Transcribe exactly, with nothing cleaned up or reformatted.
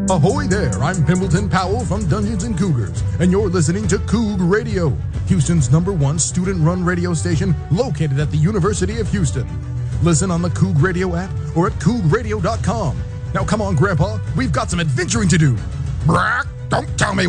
Ahoy there, I'm Pimbleton Powell from Dungeons and Cougars, and you're listening to Coug Radio, Houston's number one student-run radio station located at the University of Houston. Listen on the Coug Radio app or at coug radio dot com. Now come on, Grandpa, we've got some adventuring to do. Brack, don't tell me